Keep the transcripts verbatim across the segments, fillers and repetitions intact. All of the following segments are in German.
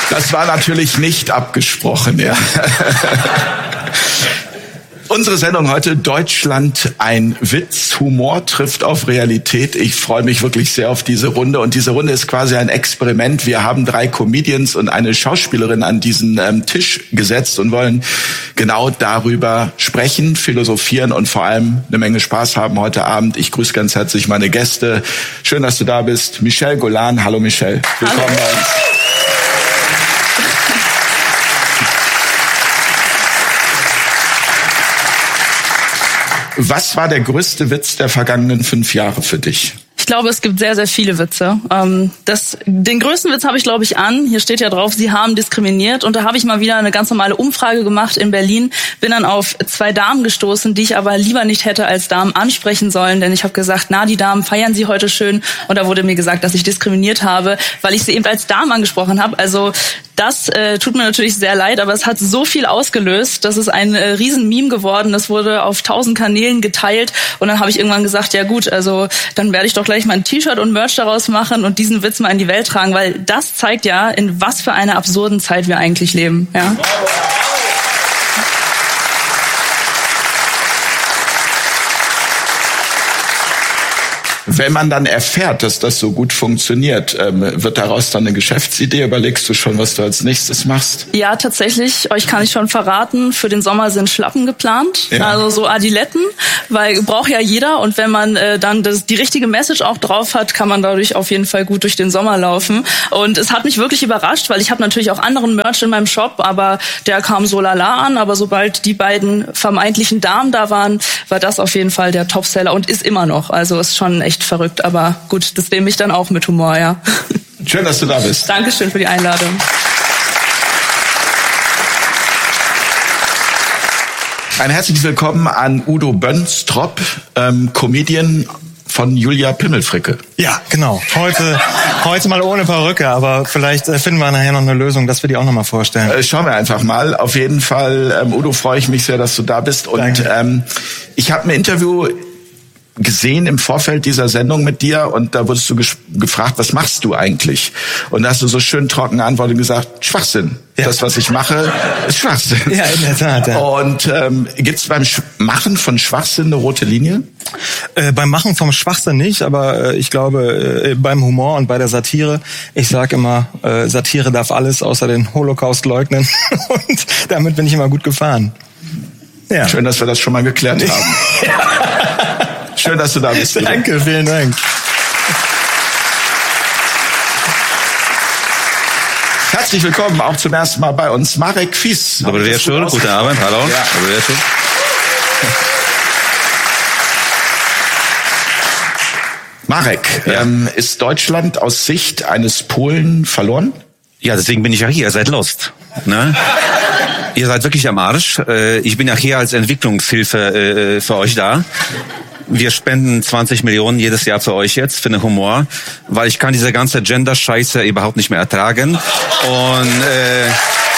Das war natürlich nicht abgesprochen, ja. Unsere Sendung heute, Deutschland ein Witz, Humor trifft auf Realität. Ich freue mich wirklich sehr auf diese Runde und diese Runde ist quasi ein Experiment. Wir haben drei Comedians und eine Schauspielerin an diesen ähm, Tisch gesetzt und wollen genau darüber sprechen, philosophieren und vor allem eine Menge Spaß haben heute Abend. Ich grüße ganz herzlich meine Gäste. Schön, dass du da bist. Michelle Golan. Hallo Michelle. Willkommen Hallo. bei uns. Was war der größte Witz der vergangenen fünf Jahre für dich? Ich glaube, es gibt sehr, sehr viele Witze. Ähm, das, den größten Witz habe ich, glaube ich, an. Hier steht ja drauf, Sie haben diskriminiert. Und da habe ich mal wieder eine ganz normale Umfrage gemacht in Berlin. Bin dann auf zwei Damen gestoßen, die ich aber lieber nicht hätte als Damen ansprechen sollen. Denn ich habe gesagt, na, die Damen feiern Sie heute schön. Und da wurde mir gesagt, dass ich diskriminiert habe, weil ich sie eben als Damen angesprochen habe. Also das äh, tut mir natürlich sehr leid, aber es hat so viel ausgelöst. Das ist ein äh, riesen Meme geworden. Das wurde auf tausend Kanälen geteilt. Und dann habe ich irgendwann gesagt, ja gut, also dann werde ich doch gleich mal ein T-Shirt und Merch daraus machen und diesen Witz mal in die Welt tragen, weil das zeigt ja, in was für einer absurden Zeit wir eigentlich leben. Ja. Wenn man dann erfährt, dass das so gut funktioniert, ähm, wird daraus dann eine Geschäftsidee? Überlegst du schon, was du als nächstes machst? Ja, tatsächlich. Euch kann ich schon verraten, für den Sommer sind Schlappen geplant. Ja. Also so Adiletten, weil braucht ja jeder. Und wenn man äh, dann das, die richtige Message auch drauf hat, kann man dadurch auf jeden Fall gut durch den Sommer laufen. Und es hat mich wirklich überrascht, weil ich habe natürlich auch anderen Merch in meinem Shop, aber der kam so lala an. Aber sobald die beiden vermeintlichen Damen da waren, war das auf jeden Fall der Topseller und ist immer noch. Also ist schon echt verrückt, aber gut, das nehme ich dann auch mit Humor, ja. Schön, dass du da bist. Dankeschön für die Einladung. Ein herzliches Willkommen an Udo Bönstrop, ähm, Comedian von Julia Pimmelfricke. Ja, genau. Heute, heute mal ohne Perücke, aber vielleicht äh, finden wir nachher noch eine Lösung, dass wir die auch noch mal vorstellen. Äh, schauen wir einfach mal. Auf jeden Fall, ähm, Udo, freue ich mich sehr, dass du da bist. Und ähm, ich habe ein Interview gesehen im Vorfeld dieser Sendung mit dir und da wurdest du ges- gefragt, was machst du eigentlich? Und da hast du so schön trocken geantwortet und gesagt, Schwachsinn. Ja. Das, was ich mache, ist Schwachsinn. Ja, in der Tat. Ja. Und ähm, gibt es beim Sch- Machen von Schwachsinn eine rote Linie? Äh, beim Machen vom Schwachsinn nicht, aber äh, ich glaube äh, beim Humor und bei der Satire, ich sage immer, äh, Satire darf alles außer den Holocaust leugnen und damit bin ich immer gut gefahren. Ja. Schön, dass wir das schon mal geklärt haben. Schön, dass du da bist. Danke, vielen Dank. Herzlich willkommen auch zum ersten Mal bei uns, Marek Fies. Dobry wieczór, guten Abend, hallo. Ja. Dobry wieczór. Marek, Ja. ähm, ist Deutschland aus Sicht eines Polen verloren? Ja, deswegen bin ich ja hier, ihr seid lost. Ne? Ihr seid wirklich am Arsch. Ich bin ja hier als Entwicklungshilfe für euch da. Wir spenden zwanzig Millionen jedes Jahr für euch jetzt, für den Humor, weil ich kann diese ganze Gender-Scheiße überhaupt nicht mehr ertragen. Und äh,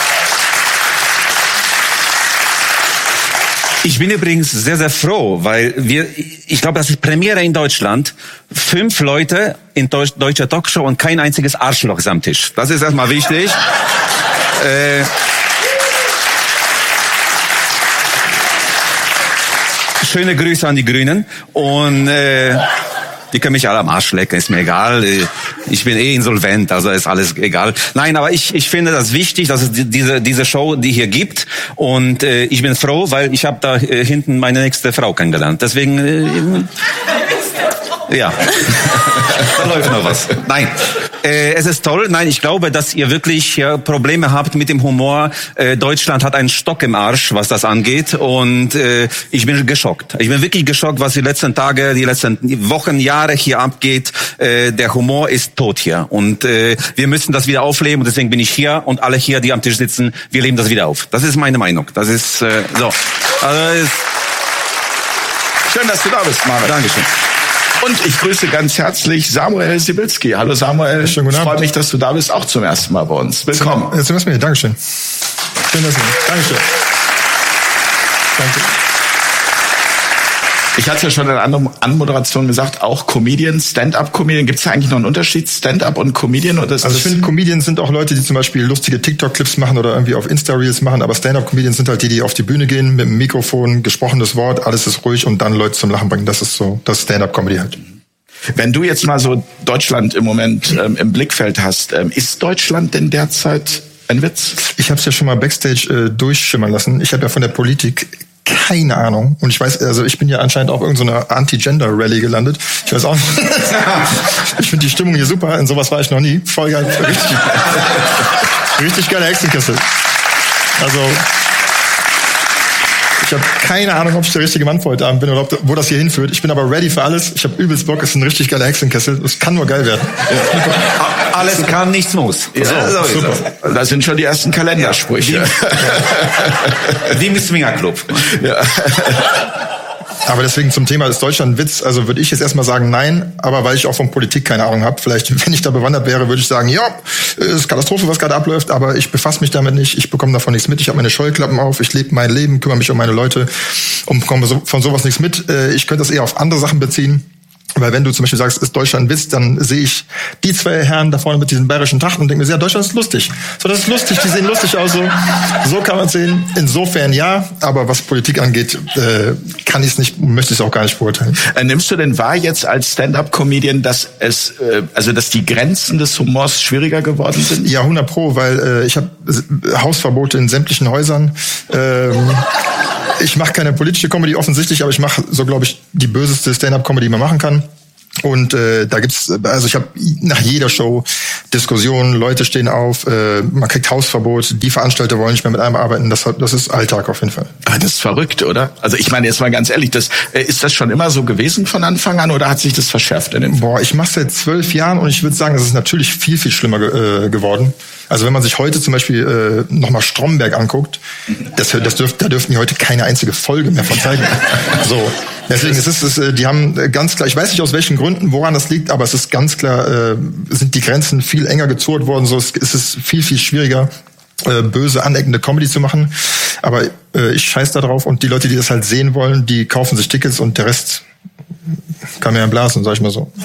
ich bin übrigens sehr, sehr froh, weil wir, ich glaube, das ist Premiere in Deutschland. Fünf Leute in Deutsch, deutscher Talkshow und kein einziges Arschloch ist am Tisch. Das ist erstmal wichtig. äh, Schöne Grüße an die Grünen und äh, die können mich alle am Arsch lecken, ist mir egal. Ich bin eh insolvent, also ist alles egal. Nein, aber ich ich finde das wichtig, dass es diese diese Show, die hier gibt und äh, ich bin froh, weil ich habe da äh, hinten meine nächste Frau kennengelernt. Deswegen äh, ja, da läuft noch was. Nein, äh, es ist toll. Nein, ich glaube, dass ihr wirklich ja, Probleme habt mit dem Humor. Äh, Deutschland hat einen Stock im Arsch, was das angeht. Und äh, ich bin geschockt. Ich bin wirklich geschockt, was die letzten Tage, die letzten Wochen, Jahre hier abgeht. Äh, der Humor ist tot hier. Und äh, wir müssen das wieder aufleben. Und deswegen bin ich hier und alle hier, die am Tisch sitzen, wir leben das wieder auf. Das ist meine Meinung. Das ist äh, so. Also, ist Schön, dass du da bist, Marek. Dankeschön. Und ich grüße ganz herzlich Samuel Sibilski. Hallo Samuel. Schönen guten Ich Abend. freue mich, dass du da bist, auch zum ersten Mal bei uns. Willkommen. Ja, zuerst mal, Dankeschön. Schön, dass ihr. Dankeschön. Danke. Ich hatte es ja schon in einer Anmoderation gesagt, auch Comedian, Stand-up-Comedian. Gibt es da eigentlich noch einen Unterschied, Stand-up und Comedian? Oder ist also ich finde, Comedians sind auch Leute, die zum Beispiel lustige TikTok-Clips machen oder irgendwie auf Insta-Reels machen, aber Stand-up-Comedians sind halt die, die auf die Bühne gehen mit dem Mikrofon, gesprochenes Wort, alles ist ruhig und dann Leute zum Lachen bringen. Das ist so, das Stand-up-Comedy halt. Wenn du jetzt mal so Deutschland im Moment ähm, im Blickfeld hast, ähm, ist Deutschland denn derzeit ein Witz? Ich habe es ja schon mal Backstage äh, durchschimmern lassen. Ich habe ja von der Politik keine Ahnung. Und ich weiß, also ich bin ja anscheinend auch irgendeine so Anti-Gender-Rally gelandet. Ich weiß auch nicht. Ich finde die Stimmung hier super. In sowas war ich noch nie. Voll geil. Richtig, richtig geile Hexenkessel. Also ich habe keine Ahnung, ob ich der richtige Mann für heute Abend bin oder ob, wo das hier hinführt. Ich bin aber ready für alles. Ich habe übelst Bock. Es ist ein richtig geiler Hexenkessel. Es kann nur geil werden. Ja. Alles kann, nichts muss. Ja, so, so super. Das. Da sind schon die ersten Kalendersprüche. Ja. Wie im Swingerclub. Ja. Aber deswegen zum Thema, ist Deutschland ein Witz? Also würde ich jetzt erstmal sagen, nein. Aber weil ich auch von Politik keine Ahnung habe, vielleicht, wenn ich da bewandert wäre, würde ich sagen, ja, es ist Katastrophe, was gerade abläuft. Aber ich befasse mich damit nicht. Ich bekomme davon nichts mit. Ich habe meine Scheuklappen auf. Ich lebe mein Leben, kümmere mich um meine Leute und bekomme von sowas nichts mit. Ich könnte das eher auf andere Sachen beziehen. Weil wenn du zum Beispiel sagst, ist Deutschland ein Witz, dann sehe ich die zwei Herren da vorne mit diesen bayerischen Trachten und denke mir, ja, Deutschland ist lustig. So, das ist lustig, die sehen lustig aus. So, so kann man sehen. Insofern ja, aber was Politik angeht, äh, kann ich es nicht, möchte ich es auch gar nicht beurteilen. Äh, nimmst du denn wahr jetzt als Stand-up-Comedian, dass es, äh, also dass die Grenzen des Humors schwieriger geworden sind? Ja, hundert Pro, weil äh, ich habe Hausverbote in sämtlichen Häusern. Ähm, Ich mache keine politische Comedy offensichtlich, aber ich mache so, glaube ich, die böseste Stand-up-Comedy, die man machen kann. Und äh, da gibt's, also ich habe nach jeder Show Diskussionen, Leute stehen auf, äh, man kriegt Hausverbot, die Veranstalter wollen nicht mehr mit einem arbeiten, das, das ist Alltag auf jeden Fall. Ah, das ist verrückt, oder? Also ich meine jetzt mal ganz ehrlich, das äh, ist das schon immer so gewesen von Anfang an oder hat sich das verschärft in den Boah, ich mache seit zwölf Jahren und ich würde sagen, das ist natürlich viel, viel schlimmer ge- äh, geworden. Also wenn man sich heute zum Beispiel äh, nochmal Stromberg anguckt, das, das dürft, da dürften die heute keine einzige Folge mehr von zeigen. So, deswegen ist es, ist, die haben ganz klar, ich weiß nicht aus welchen Gründen, woran das liegt, aber es ist ganz klar, äh, sind die Grenzen viel enger gezurrt worden. So, es, es ist viel, viel schwieriger, äh, böse, aneckende Comedy zu machen. Aber äh, ich scheiß da drauf und die Leute, die das halt sehen wollen, die kaufen sich Tickets und der Rest kann mir blasen, sag ich mal so.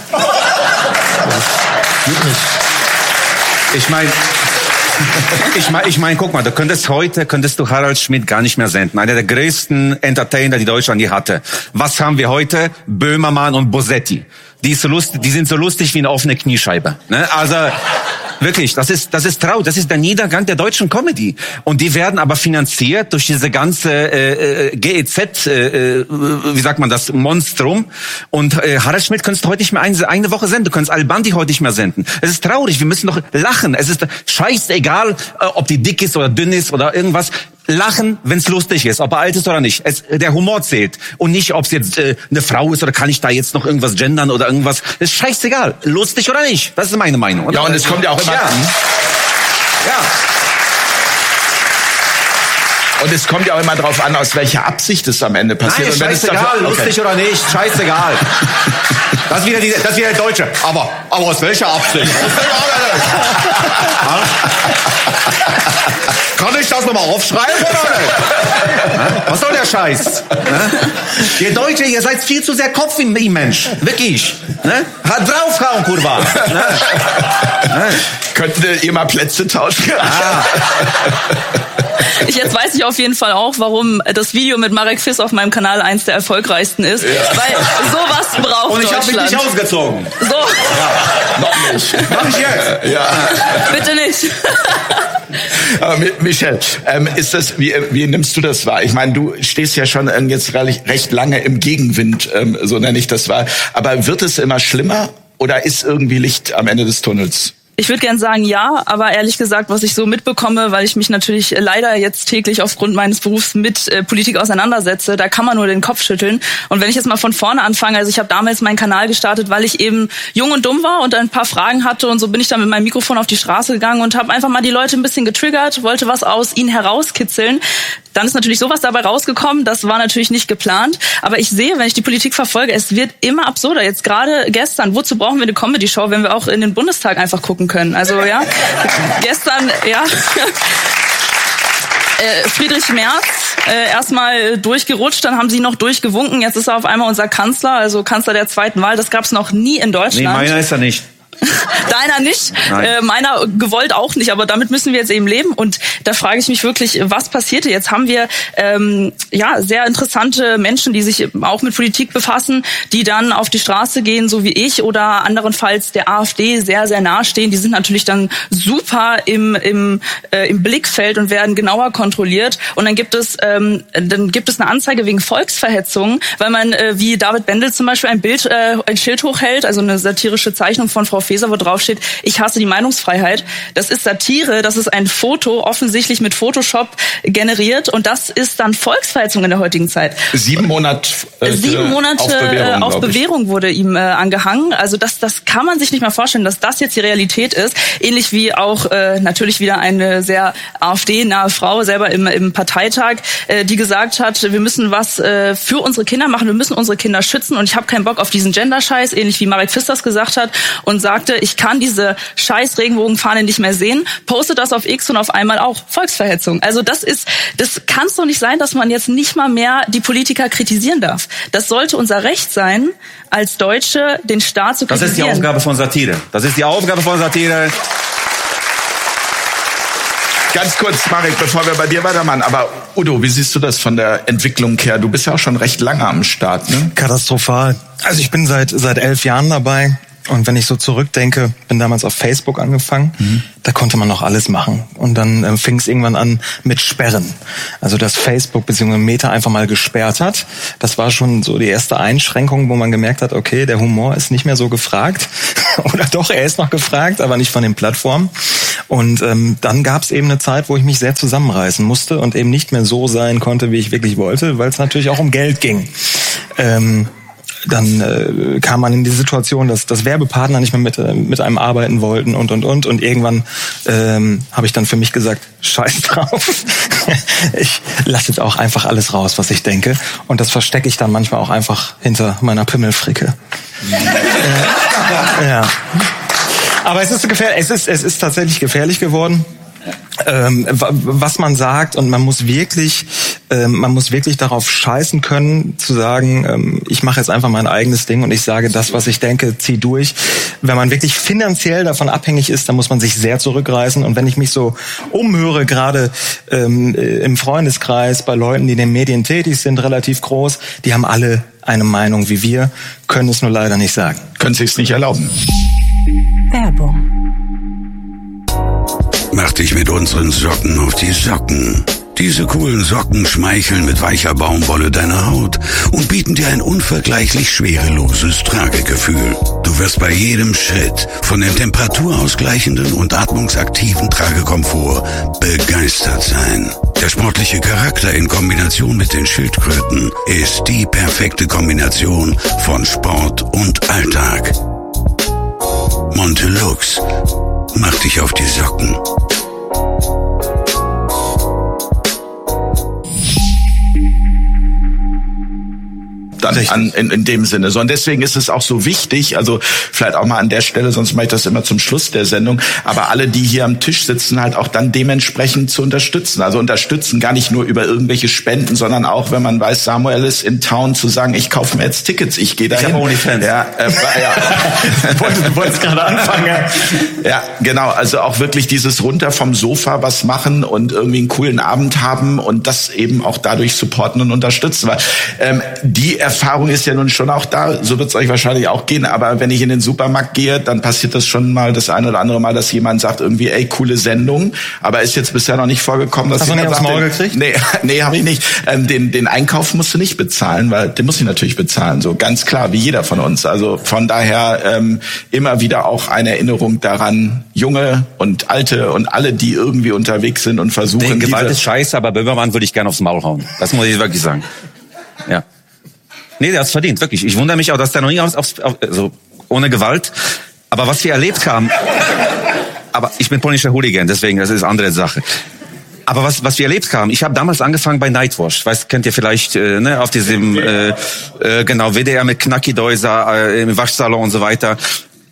Das geht nicht. Ich meine, ich meine, ich mein, guck mal, du könntest heute, könntest du Harald Schmidt gar nicht mehr senden. Einer der größten Entertainer, die Deutschland je hatte. Was haben wir heute? Böhmermann und Bosetti. Die, ist so lustig, die sind so lustig wie eine offene Kniescheibe. Ne? Also, wirklich, das ist, das ist traurig. Das ist der Niedergang der deutschen Comedy. Und die werden aber finanziert durch diese ganze äh, äh, G E Z, äh, wie sagt man das, Monstrum. Und äh, Harald Schmidt könntest du heute nicht mehr eine, eine Woche senden. Du könntest Al-Bandi heute nicht mehr senden. Es ist traurig. Wir müssen doch lachen. Es ist scheißegal, äh, ob die dick ist oder dünn ist oder irgendwas. Lachen, wenn's lustig ist, ob er alt ist oder nicht. Es, der Humor zählt. Und nicht, ob es jetzt äh, eine Frau ist oder kann ich da jetzt noch irgendwas gendern oder irgendwas. Das ist scheißegal. Lustig oder nicht. Das ist meine Meinung. Ja, und es kommt ja auch immer... Ja. Ja. Und es kommt ja auch immer drauf an, aus welcher Absicht es am Ende passiert. Nein, und wenn scheißegal, es dafür, okay. Lustig oder nicht, scheißegal. Das ist wieder, die, das ist wieder der Deutsche. Aber, aber aus welcher Absicht? Kann ich das nochmal aufschreiben oder nicht? Was soll der Scheiß? Ihr Deutsche, ihr seid viel zu sehr Kopf im Mensch. Wirklich. Hat draufhauen, Kurva. Könntet ihr mal Plätze tauschen? Ah. Ich, jetzt weiß ich auf jeden Fall auch, warum das Video mit Marek Fiss auf meinem Kanal eins der erfolgreichsten ist. Ja. Weil sowas braucht Und ich habe mich Deutschland. nicht ausgezogen. So. Ja, noch nicht. Mach ich jetzt. Ja. Bitte nicht. Aber Michelle, ähm, ist das, wie, wie nimmst du das wahr? Ich meine, du stehst ja schon ähm, jetzt recht lange im Gegenwind, ähm, so nenne ich das wahr. Aber wird es immer schlimmer oder ist irgendwie Licht am Ende des Tunnels? Ich würde gern sagen ja, aber ehrlich gesagt, was ich so mitbekomme, weil ich mich natürlich leider jetzt täglich aufgrund meines Berufs mit äh, Politik auseinandersetze, da kann man nur den Kopf schütteln. Und wenn ich jetzt mal von vorne anfange, also ich habe damals meinen Kanal gestartet, weil ich eben jung und dumm war und ein paar Fragen hatte und so bin ich dann mit meinem Mikrofon auf die Straße gegangen und habe einfach mal die Leute ein bisschen getriggert, wollte was aus ihnen herauskitzeln. Dann ist natürlich sowas dabei rausgekommen, das war natürlich nicht geplant. Aber ich sehe, wenn ich die Politik verfolge, es wird immer absurder. Jetzt gerade gestern, wozu brauchen wir eine Comedy-Show, wenn wir auch in den Bundestag einfach gucken können? Also ja, gestern, ja... Äh, Friedrich Merz, äh, erstmal durchgerutscht, dann haben sie noch durchgewunken, jetzt ist er auf einmal unser Kanzler, also Kanzler der zweiten Wahl, das gab's noch nie in Deutschland. Nee, meiner ist er nicht. Deiner nicht, äh, meiner gewollt auch nicht, aber damit müssen wir jetzt eben leben und da frage ich mich wirklich, was passierte? Jetzt haben wir ähm, ja sehr interessante Menschen, die sich auch mit Politik befassen, die dann auf die Straße gehen, so wie ich oder anderenfalls der AfD sehr, sehr nahestehen. Die sind natürlich dann super im im äh, im Blickfeld und werden genauer kontrolliert und dann gibt es ähm, dann gibt es eine Anzeige wegen Volksverhetzung, weil man äh, wie David Bendel zum Beispiel ein Bild, äh, ein Schild hochhält, also eine satirische Zeichnung von Frau Faeser, wo drauf steht, ich hasse die Meinungsfreiheit. Das ist Satire, das ist ein Foto, offensichtlich mit Photoshop generiert und das ist dann Volksverhetzung in der heutigen Zeit. Sieben Monate, äh, Sieben Monate auf Bewährung, auf Bewährung wurde ihm äh, angehangen. Also das, das kann man sich nicht mehr vorstellen, dass das jetzt die Realität ist. Ähnlich wie auch äh, natürlich wieder eine sehr AfD-nahe Frau selber im, im Parteitag, äh, die gesagt hat, wir müssen was äh, für unsere Kinder machen, wir müssen unsere Kinder schützen und ich habe keinen Bock auf diesen Gender-Scheiß, ähnlich wie Marek Pfister das gesagt hat und sagte, ich kann diese scheiß Regenbogenfahne nicht mehr sehen, postet das auf X und auf einmal auch Volksverhetzung. Also das ist, das kann es doch nicht sein, dass man jetzt nicht mal mehr die Politiker kritisieren darf. Das sollte unser Recht sein, als Deutsche den Staat zu kritisieren. Das ist die Aufgabe von Satire. Das ist die Aufgabe von Satire. Ganz kurz, Marek, bevor wir bei dir weitermachen, aber Udo, wie siehst du das von der Entwicklung her? Du bist ja auch schon recht lange am Start, ne? Katastrophal. Also ich bin seit seit elf Jahren dabei. Und wenn ich so zurückdenke, bin damals auf Facebook angefangen, mhm. da konnte man noch alles machen. Und dann äh, fing es irgendwann an mit Sperren. Also dass Facebook bzw. Meta einfach mal gesperrt hat. Das war schon so die erste Einschränkung, wo man gemerkt hat, okay, der Humor ist nicht mehr so gefragt. Oder doch, er ist noch gefragt, aber nicht von den Plattformen. Und ähm, dann gab es eben eine Zeit, wo ich mich sehr zusammenreißen musste und eben nicht mehr so sein konnte, wie ich wirklich wollte, weil es natürlich auch um Geld ging. Ähm, Dann äh, kam man in die Situation, dass, dass Werbepartner nicht mehr mit, äh, mit einem arbeiten wollten und, und, und. Und irgendwann ähm, habe ich dann für mich gesagt, scheiß drauf. Ich lasse jetzt auch einfach alles raus, was ich denke. Und das verstecke ich dann manchmal auch einfach hinter meiner Pimmelfricke. äh, ja. Aber es ist, gefährlich, es ist, es ist tatsächlich gefährlich geworden. Ähm, was man sagt und man muss wirklich, ähm, man muss wirklich darauf scheißen können, zu sagen, ähm, ich mache jetzt einfach mein eigenes Ding und ich sage das, was ich denke, zieh durch. Wenn man wirklich finanziell davon abhängig ist, dann muss man sich sehr zurückreißen. Und wenn ich mich so umhöre, gerade ähm, im Freundeskreis bei Leuten, die in den Medien tätig sind, relativ groß, die haben alle eine Meinung wie wir, können es nur leider nicht sagen. Können sich es nicht erlauben. Werbung. Mach dich mit unseren Socken auf die Socken. Diese coolen Socken schmeicheln mit weicher Baumwolle deiner Haut und bieten dir ein unvergleichlich schwereloses Tragegefühl. Du wirst bei jedem Schritt von dem temperaturausgleichenden und atmungsaktiven Tragekomfort begeistert sein. Der sportliche Charakter in Kombination mit den Schildkröten ist die perfekte Kombination von Sport und Alltag. Montelux, mach dich auf die Socken. Dann an, in, in dem Sinne. So, und deswegen ist es auch so wichtig, also vielleicht auch mal an der Stelle, sonst mache ich das immer zum Schluss der Sendung, aber alle, die hier am Tisch sitzen, halt auch dann dementsprechend zu unterstützen. Also unterstützen gar nicht nur über irgendwelche Spenden, sondern auch, wenn man weiß, Samuel ist in Town, zu sagen, ich kaufe mir jetzt Tickets, ich gehe dahin. Ich habe OnlyFans. Ja, äh, ja. Du wolltest gerade anfangen. Ja. Ja, genau. Also auch wirklich dieses runter vom Sofa was machen und irgendwie einen coolen Abend haben und das eben auch dadurch supporten und unterstützen. Weil ähm, die Erfahrung ist ja nun schon auch da, so wird es euch wahrscheinlich auch gehen, aber wenn ich in den Supermarkt gehe, dann passiert das schon mal das eine oder andere Mal, dass jemand sagt irgendwie, ey, coole Sendung, aber ist jetzt bisher noch nicht vorgekommen, dass Hast jemand du nicht sagt, aufs Maul gekriegt? Nee, nee, habe ich nicht. Ähm, den, den Einkauf musst du nicht bezahlen, weil den muss ich natürlich bezahlen, so ganz klar, wie jeder von uns. Also von daher ähm, immer wieder auch eine Erinnerung daran, Junge und Alte und alle, die irgendwie unterwegs sind und versuchen... Den Gewalt ist scheiße, aber Böhmermann würde ich gerne aufs Maul hauen. Das muss ich wirklich sagen. Ja. Nee, der hat's verdient, wirklich. Ich wundere mich auch, dass der noch nie aufs, aufs auf, also ohne Gewalt. Aber was wir erlebt haben, aber ich bin polnischer Hooligan, deswegen, das ist eine andere Sache. Aber was was wir erlebt haben, ich habe damals angefangen bei Nightwash, weiß, kennt ihr vielleicht, äh, ne, auf diesem, äh, äh, genau, W D R mit Knacki Deuser, äh, im Waschsalon und so weiter.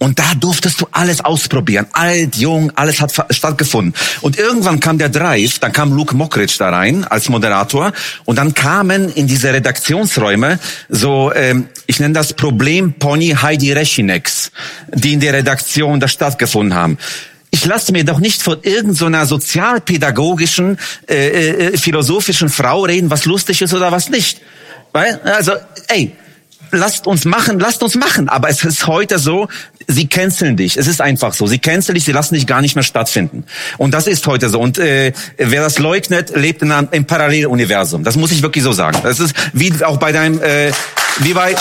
Und da durftest du alles ausprobieren. Alt, jung, alles hat stattgefunden. Und irgendwann kam der Drive, dann kam Luke Mockridge da rein als Moderator. Und dann kamen in diese Redaktionsräume so, ähm, ich nenne das Problempony Heidi Rechineks, die in der Redaktion da stattgefunden haben. Ich lasse mir doch nicht von irgendeiner so sozialpädagogischen, äh, äh, philosophischen Frau reden, was lustig ist oder was nicht. Weil, also, ey, lasst uns machen, lasst uns machen. Aber es ist heute so, sie canceln dich. Es ist einfach so. Sie canceln dich, sie lassen dich gar nicht mehr stattfinden. Und das ist heute so. Und äh, wer das leugnet, lebt in einem, im Paralleluniversum. Das muss ich wirklich so sagen. Das ist wie auch bei deinem, äh, wie bei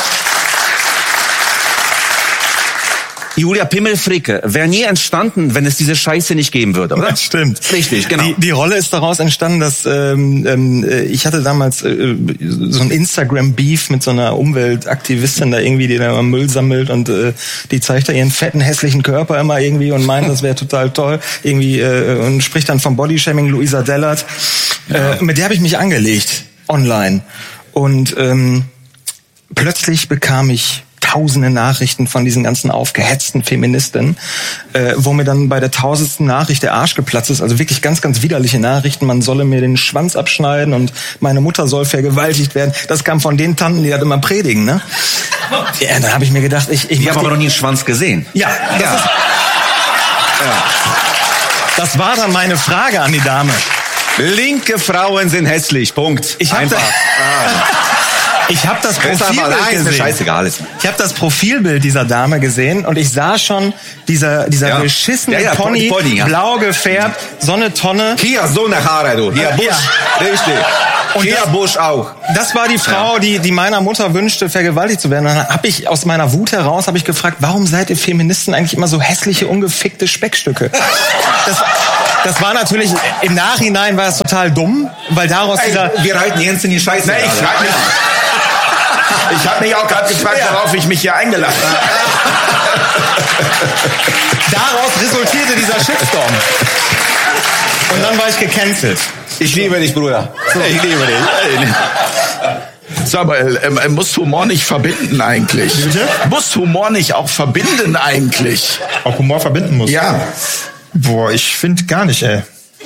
Julia Pimmelfricke wäre nie entstanden, wenn es diese Scheiße nicht geben würde, oder? Das stimmt. Richtig, genau. Die, die Rolle ist daraus entstanden, dass ähm, ähm, ich hatte damals äh, so ein Instagram-Beef mit so einer Umweltaktivistin da irgendwie, die da immer Müll sammelt und äh, die zeigt da ihren fetten, hässlichen Körper immer irgendwie und meint, das wäre total toll irgendwie äh, und spricht dann vom Bodyshaming, Luisa Dellert. Ja. Äh, mit der habe ich mich angelegt, online. Und ähm, plötzlich bekam ich tausende Nachrichten von diesen ganzen aufgehetzten Feministinnen, äh, wo mir dann bei der tausendsten Nachricht der Arsch geplatzt ist, also wirklich ganz, ganz widerliche Nachrichten, man solle mir den Schwanz abschneiden und meine Mutter soll vergewaltigt werden. Das kam von den Tanten, die das immer predigen, ne? Ja, da habe ich mir gedacht, ich... Ich, ich habe aber noch nie einen Schwanz gesehen. Ja, das ja. ist... Ja. Das war dann meine Frage an die Dame. Linke Frauen sind hässlich, Punkt. Ich hab Einfach. Da Ich habe das Profilbild gesehen. Scheißegal ist. Ich habe das Profilbild dieser Dame gesehen und ich sah schon dieser dieser ja. beschissene ja, ja, Pony, Pony ja. blau gefärbt, so eine Tonne. Hier so eine Haare, du. Hier Busch, ja. richtig. Und hier das, Busch auch. Das war die Frau, die die meiner Mutter wünschte, vergewaltigt zu werden. Und dann habe ich aus meiner Wut heraus habe ich gefragt, warum seid ihr Feministen eigentlich immer so hässliche, ungefickte Speckstücke? Das, das war natürlich im Nachhinein war es total dumm, weil daraus Ey, dieser wir reiten Jens in die Scheiße. Nee, ich frag mich. Ich habe mich auch gerade gefragt, ja. worauf ich mich hier eingelassen habe. Daraus resultierte dieser Shitstorm. Und dann war ich gecancelt. Ich liebe dich, Bruder. So. Ich liebe dich. So, aber äh, muss Humor nicht verbinden eigentlich? Bitte? Muss Humor nicht auch verbinden eigentlich? Auch Humor verbinden muss? Ja. Boah, ich finde gar nicht, ey.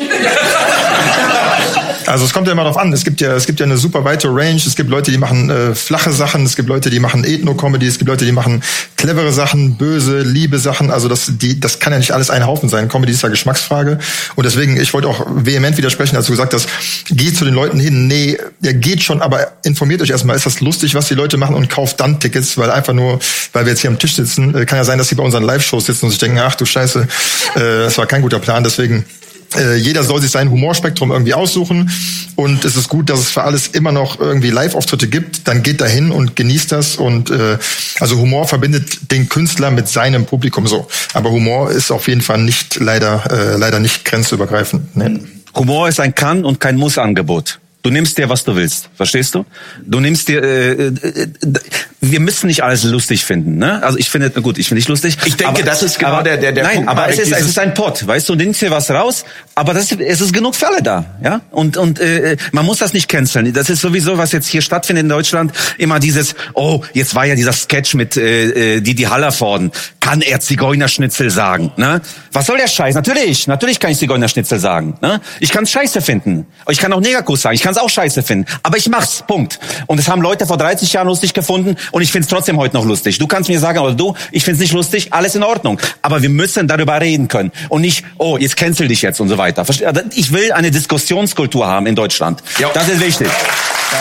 Also es kommt ja immer darauf an. Es gibt ja, es gibt ja eine super weite Range. Es gibt Leute, die machen äh, flache Sachen. Es gibt Leute, die machen Ethno-Comedy. Es gibt Leute, die machen clevere Sachen, böse, liebe Sachen. Also das, die, das kann ja nicht alles ein Haufen sein. Comedy ist ja Geschmacksfrage. Und deswegen, ich wollte auch vehement widersprechen, als du gesagt hast, geht zu den Leuten hin. Nee, der geht schon, aber informiert euch erstmal. Ist das lustig, was die Leute machen und kauft dann Tickets, weil einfach nur, weil wir jetzt hier am Tisch sitzen, kann ja sein, dass sie bei unseren Live-Shows sitzen und sich denken, ach du Scheiße, äh, das war kein guter Plan. Deswegen Äh, jeder soll sich sein Humorspektrum irgendwie aussuchen und es ist gut, dass es für alles immer noch irgendwie Live-Auftritte gibt. Dann geht dahin und genießt das und äh, also Humor verbindet den Künstler mit seinem Publikum so. Aber Humor ist auf jeden Fall nicht leider äh, leider nicht grenzübergreifend. Nee. Humor ist ein Kann- und kein Muss-Angebot. Du nimmst dir, was du willst. Verstehst du? Du nimmst dir, äh, äh, wir müssen nicht alles lustig finden, ne? Also ich finde, gut, ich finde nicht lustig. Ich denke, aber, das ist genau aber, der, der, der nein, Punkt. Nein, aber es ist, dieses es ist ein Pot, weißt du, du nimmst dir was raus, aber das, es ist genug für alle da, ja? Und, und, äh, man muss das nicht canceln. Das ist sowieso, was jetzt hier stattfindet in Deutschland, immer dieses, oh, jetzt war ja dieser Sketch mit, äh, Didi Hallervorden. Kann er Zigeunerschnitzel sagen, ne? Was soll der Scheiß? Natürlich, natürlich kann ich Zigeunerschnitzel sagen, ne? Ich kann Scheiße finden. Ich kann auch Negerkuss sagen. Ich kann es auch Scheiße finden. Aber ich mach's, Punkt. Und es haben Leute vor dreißig Jahren lustig gefunden und ich find's trotzdem heute noch lustig. Du kannst mir sagen, oder du, ich find's nicht lustig, alles in Ordnung. Aber wir müssen darüber reden können. Und nicht, oh, jetzt cancel dich jetzt und so weiter. Ich will eine Diskussionskultur haben in Deutschland. Ja. Das ist wichtig. Ja.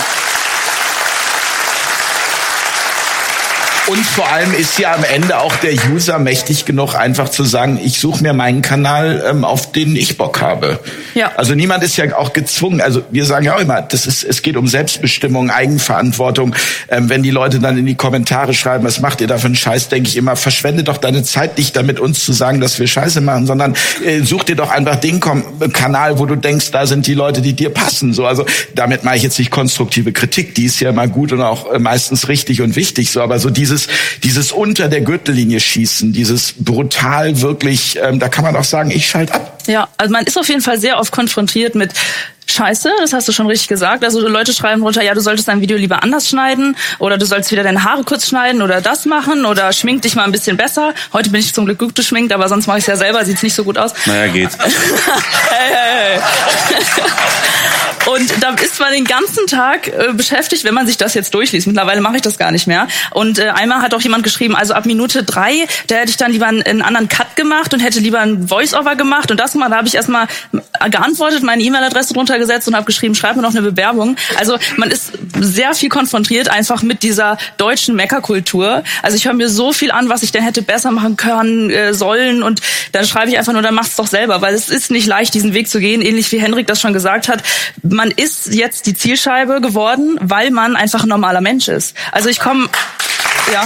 Und vor allem ist ja am Ende auch der User mächtig genug, einfach zu sagen, ich suche mir meinen Kanal, ähm, auf den ich Bock habe. Ja. Also niemand ist ja auch gezwungen. Also wir sagen ja auch immer, das ist, es geht um Selbstbestimmung, Eigenverantwortung. Ähm, wenn die Leute dann in die Kommentare schreiben, was macht ihr da für einen Scheiß, denke ich immer, verschwende doch deine Zeit nicht damit, uns zu sagen, dass wir Scheiße machen, sondern äh, such dir doch einfach den Kom- Kanal, wo du denkst, da sind die Leute, die dir passen. So, also damit mache ich jetzt nicht konstruktive Kritik, die ist ja immer gut und auch äh, meistens richtig und wichtig. So, aber so diese Dieses, dieses unter der Gürtellinie schießen, dieses brutal wirklich, ähm, da kann man auch sagen, ich schalte ab. Ja, also man ist auf jeden Fall sehr oft konfrontiert mit scheiße, das hast du schon richtig gesagt. Also Leute schreiben drunter, ja, du solltest dein Video lieber anders schneiden oder du sollst wieder deine Haare kurz schneiden oder das machen oder schmink dich mal ein bisschen besser. Heute bin ich zum Glück gut geschminkt, aber sonst mache ich es ja selber, sieht's nicht so gut aus. Naja, geht. hey, hey, hey. Und da ist man den ganzen Tag äh, beschäftigt, wenn man sich das jetzt durchliest. Mittlerweile mache ich das gar nicht mehr. Und äh, einmal hat auch jemand geschrieben, also ab Minute drei, da hätte ich dann lieber einen, einen anderen Cut gemacht und hätte lieber ein Voice-Over gemacht und das gemacht. Da habe ich erstmal geantwortet, meine E-Mail-Adresse drunter gesetzt und habe geschrieben, schreib mir noch eine Bewerbung. Also man ist sehr viel konfrontiert einfach mit dieser deutschen Meckerkultur. Also ich höre mir so viel an, was ich denn hätte besser machen können, äh, sollen und dann schreibe ich einfach nur, dann mach's doch selber, weil es ist nicht leicht, diesen Weg zu gehen, ähnlich wie Henrik das schon gesagt hat. Man ist jetzt die Zielscheibe geworden, weil man einfach ein normaler Mensch ist. Also ich komme, ja...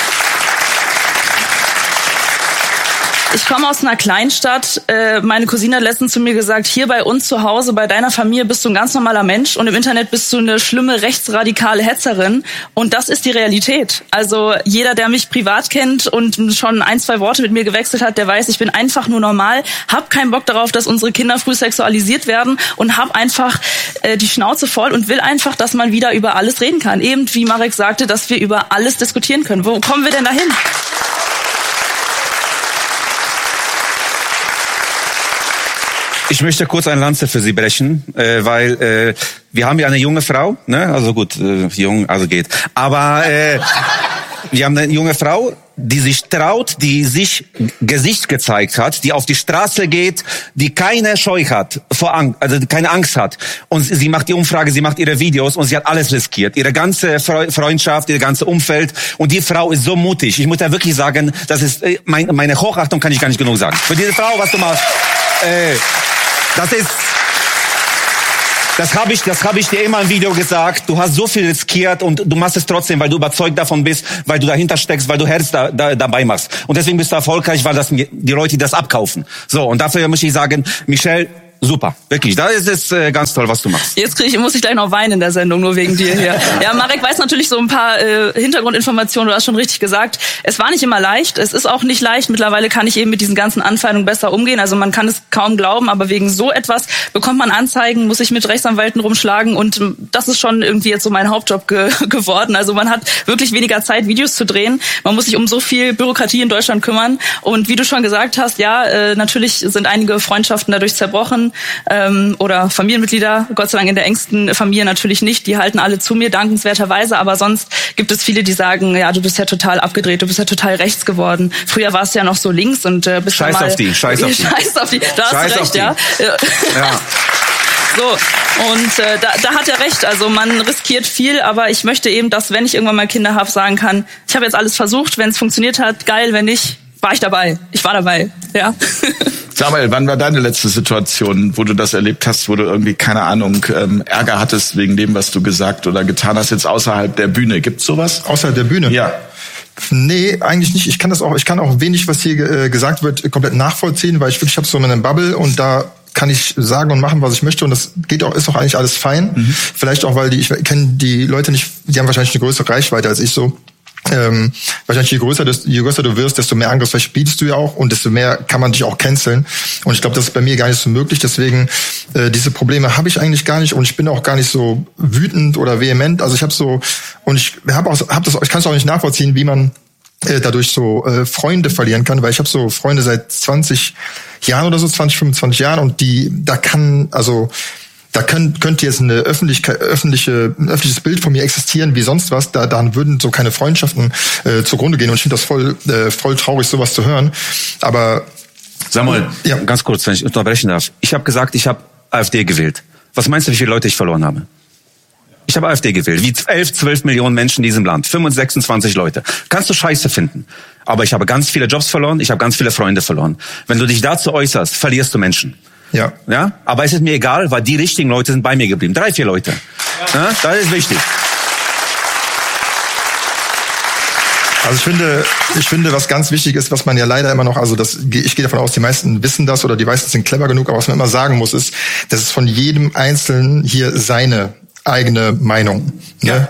Ich komme aus einer Kleinstadt. Meine Cousine hat letztens zu mir gesagt, hier bei uns zu Hause, bei deiner Familie bist du ein ganz normaler Mensch und im Internet bist du eine schlimme rechtsradikale Hetzerin. Und das ist die Realität. Also jeder, der mich privat kennt und schon ein, zwei Worte mit mir gewechselt hat, der weiß, ich bin einfach nur normal, hab keinen Bock darauf, dass unsere Kinder früh sexualisiert werden und hab einfach äh, die Schnauze voll und will einfach, dass man wieder über alles reden kann. Eben wie Marek sagte, dass wir über alles diskutieren können. Wo kommen wir denn dahin? Ich möchte kurz eine Lanze für Sie brechen, äh, weil äh, wir haben ja eine junge Frau, ne? Also gut, äh, jung, also geht. Aber äh, wir haben eine junge Frau, die sich traut, die sich Gesicht gezeigt hat, die auf die Straße geht, die keine Scheu hat, vor Angst, also keine Angst hat. Und sie macht die Umfrage, sie macht ihre Videos und sie hat alles riskiert. Ihre ganze Freundschaft, ihr ganze Umfeld. Und die Frau ist so mutig. Ich muss da wirklich sagen, das ist mein, meine Hochachtung, kann ich gar nicht genug sagen. Für diese Frau, was du machst, äh, das ist... Das habe ich, das habe ich dir immer im Video gesagt. Du hast so viel riskiert und du machst es trotzdem, weil du überzeugt davon bist, weil du dahinter steckst, weil du Herz da, da, dabei machst. Und deswegen bist du erfolgreich, weil das die Leute, die das abkaufen. So, und dafür muss ich sagen, Michelle, super, wirklich. Da ist es äh, ganz toll, was du machst. Jetzt krieg ich, muss ich gleich noch weinen in der Sendung, nur wegen dir hier. Ja, Marek weiß natürlich so ein paar äh, Hintergrundinformationen, du hast schon richtig gesagt. Es war nicht immer leicht, es ist auch nicht leicht. Mittlerweile kann ich eben mit diesen ganzen Anfeindungen besser umgehen. Also man kann es kaum glauben, aber wegen so etwas bekommt man Anzeigen, muss sich mit Rechtsanwälten rumschlagen und das ist schon irgendwie jetzt so mein Hauptjob ge geworden. Also man hat wirklich weniger Zeit, Videos zu drehen. Man muss sich um so viel Bürokratie in Deutschland kümmern und wie du schon gesagt hast, ja, äh, natürlich sind einige Freundschaften dadurch zerbrochen. Ähm, oder Familienmitglieder, Gott sei Dank in der engsten Familie natürlich nicht, die halten alle zu mir, dankenswerterweise, aber sonst gibt es viele, die sagen, ja, du bist ja total abgedreht, du bist ja total rechts geworden. Früher warst du ja noch so links und äh, bist Scheiß mal... auf die, scheiß auf die. Scheiß auf die, da Scheiß hast du recht, ja. Ja. So, und äh, da, da hat er recht, also man riskiert viel, aber ich möchte eben, dass, wenn ich irgendwann mal Kinder habe, sagen kann, ich habe jetzt alles versucht, wenn es funktioniert hat, geil, wenn nicht, war ich dabei. Ich war dabei, ja. Samuel, wann war deine letzte Situation, wo du das erlebt hast, wo du irgendwie, keine Ahnung, ähm, Ärger hattest wegen dem, was du gesagt oder getan hast, jetzt außerhalb der Bühne? Gibt's sowas? Außerhalb der Bühne? Ja. Nee, eigentlich nicht. Ich kann das auch, ich kann auch wenig, was hier äh, gesagt wird, komplett nachvollziehen, weil ich wirklich habe so eine Bubble und da kann ich sagen und machen, was ich möchte und das geht auch, ist auch eigentlich alles fein. Mhm. Vielleicht auch, weil die, ich kenne die Leute nicht, die haben wahrscheinlich eine größere Reichweite als ich so. Ähm, wahrscheinlich je größer, desto, je größer du wirst, desto mehr Angriffsfläche bietest du ja auch und desto mehr kann man dich auch canceln. Und ich glaube, das ist bei mir gar nicht so möglich. Deswegen äh, diese Probleme habe ich eigentlich gar nicht und ich bin auch gar nicht so wütend oder vehement. Also ich habe so und ich habe auch, hab das, ich kann es auch nicht nachvollziehen, wie man äh, dadurch so äh, Freunde verlieren kann, weil ich habe so Freunde seit zwanzig Jahren oder so, zwanzig, fünfundzwanzig Jahren und die, da kann also Da können, könnte jetzt eine öffentliche, öffentliche, ein öffentliches Bild von mir existieren wie sonst was. Da, dann würden so keine Freundschaften äh, zugrunde gehen. Und ich finde das voll, äh, voll traurig, sowas zu hören. Aber Samuel, ja. Ganz kurz, wenn ich unterbrechen darf. Ich habe gesagt, ich habe AfD gewählt. Was meinst du, wie viele Leute ich verloren habe? Ich habe AfD gewählt. Wie elf, zwölf Millionen Menschen in diesem Land. fünfundsechzig, sechsundzwanzig Leute. Kannst du Scheiße finden. Aber ich habe ganz viele Jobs verloren. Ich habe ganz viele Freunde verloren. Wenn du dich dazu äußerst, verlierst du Menschen. Ja. Ja. Aber es ist mir egal, weil die richtigen Leute sind bei mir geblieben. Drei, vier Leute. Ja. Ja, das ist wichtig. Also ich finde, ich finde, was ganz wichtig ist, was man ja leider immer noch, also das, ich gehe davon aus, die meisten wissen das oder die meisten sind clever genug, aber was man immer sagen muss, ist, das ist von jedem Einzelnen hier seine eigene Meinung. Ne? Ja.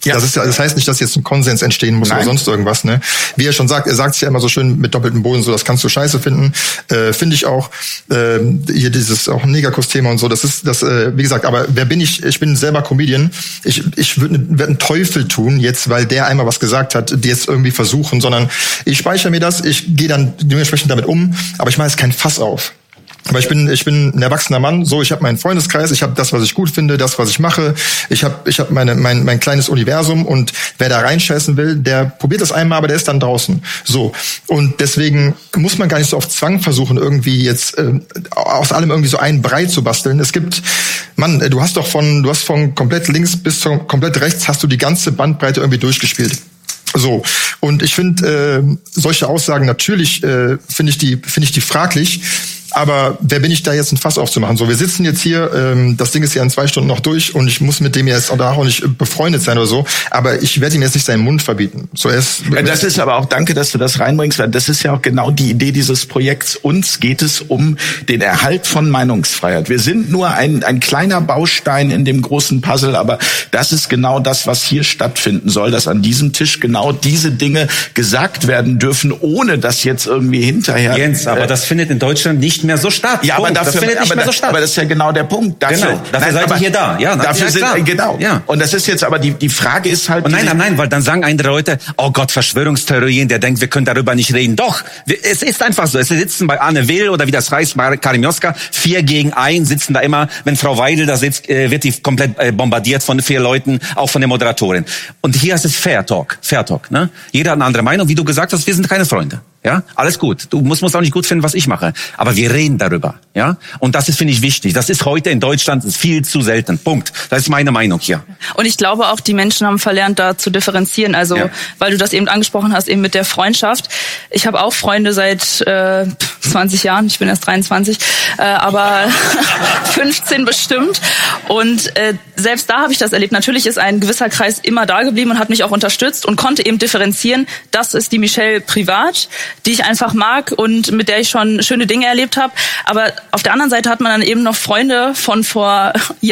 Ja. Das ist ja, das heißt nicht, dass jetzt ein Konsens entstehen muss. Nein. Oder sonst irgendwas, ne? Wie er schon sagt, er sagt es ja immer so schön mit doppeltem Boden, so, das kannst du scheiße finden. Äh, finde ich auch. Äh, hier dieses auch Negerkuss-Thema und so, das ist, das, äh, wie gesagt, aber wer bin ich? Ich bin selber Comedian. Ich, ich würde werd einen Teufel tun, jetzt, weil der einmal was gesagt hat, die jetzt irgendwie versuchen, sondern ich speichere mir das, ich gehe dann dementsprechend damit um, aber ich mache jetzt kein Fass auf. Aber ich bin ich bin ein erwachsener Mann, so ich habe meinen Freundeskreis, ich habe das, was ich gut finde, das, was ich mache. Ich habe ich habe meine mein mein kleines Universum und wer da reinscheißen will, der probiert das einmal, aber der ist dann draußen. So, und deswegen muss man gar nicht so auf Zwang versuchen, irgendwie jetzt äh, aus allem irgendwie so einen Brei zu basteln. Es gibt, Mann, du hast doch von du hast von komplett links bis zu komplett rechts hast du die ganze Bandbreite irgendwie durchgespielt. So, und ich finde äh, solche Aussagen natürlich äh, finde ich die finde ich die fraglich. Aber wer bin ich da jetzt ein Fass aufzumachen? So, wir sitzen jetzt hier, ähm, das Ding ist ja in zwei Stunden noch durch und ich muss mit dem jetzt auch nicht befreundet sein oder so. Aber ich werde ihm jetzt nicht seinen Mund verbieten. So, er ist, ja, das ist aber auch, danke, dass du das reinbringst, weil das ist ja auch genau die Idee dieses Projekts. Uns geht es um den Erhalt von Meinungsfreiheit. Wir sind nur ein, ein kleiner Baustein in dem großen Puzzle, aber das ist genau das, was hier stattfinden soll, dass an diesem Tisch genau diese Dinge gesagt werden dürfen, ohne dass jetzt irgendwie hinterher... Jens, aber äh, das findet in Deutschland nicht mehr so statt. Ja, Punkt. aber dafür, das findet nicht aber, mehr so statt. aber das ist ja genau der Punkt. Dafür, genau, dafür nein, seid aber, ihr hier da. Ja, dafür ja, sind, klar. genau. Ja. Und das ist jetzt aber die die Frage ist halt. Und nein, nein, nein, weil dann sagen andere Leute, oh Gott, Verschwörungstheorien, der denkt, wir können darüber nicht reden. Doch, es ist einfach so. Es sitzen bei Anne Will oder wie das heißt, bei Karim Joska, vier gegen ein sitzen da immer. Wenn Frau Weidel da sitzt, wird die komplett bombardiert von vier Leuten, auch von der Moderatorin. Und hier ist es Fair Talk, Fair Talk. Ne? Jeder hat eine andere Meinung. Wie du gesagt hast, wir sind keine Freunde. Ja, alles gut. Du musst, musst auch nicht gut finden, was ich mache. Aber wir reden darüber. Ja, und das ist, finde ich, wichtig. Das ist heute in Deutschland viel zu selten. Punkt. Das ist meine Meinung hier. Und ich glaube auch, die Menschen haben verlernt, da zu differenzieren. Also, ja. weil du das eben angesprochen hast, eben mit der Freundschaft. Ich habe auch Freunde seit äh, zwanzig Jahren. Ich bin erst dreiundzwanzig, äh, aber fünfzehn bestimmt. Und äh, selbst da habe ich das erlebt. Natürlich ist ein gewisser Kreis immer da geblieben und hat mich auch unterstützt und konnte eben differenzieren. Das ist die Michelle privat, die ich einfach mag und mit der ich schon schöne Dinge erlebt habe. Aber auf der anderen Seite hat man dann eben noch Freunde von vor